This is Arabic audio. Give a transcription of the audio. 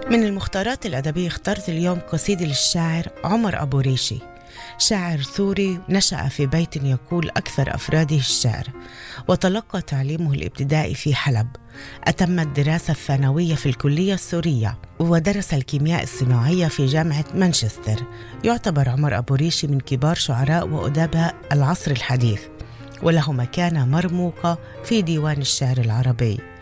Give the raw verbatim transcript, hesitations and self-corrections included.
من المختارات الأدبية اخترت اليوم قصيدة للشاعر عمر أبو ريشي، شاعر سوري نشأ في بيت يقول أكثر أفراده الشعر، وتلقى تعليمه الابتدائي في حلب. أتم الدراسة الثانوية في الكلية السورية، ودرس الكيمياء الصناعية في جامعة مانشستر. يعتبر عمر أبو ريشي من كبار شعراء وأدباء العصر الحديث، وله مكانة مرموقة في ديوان الشعر العربي.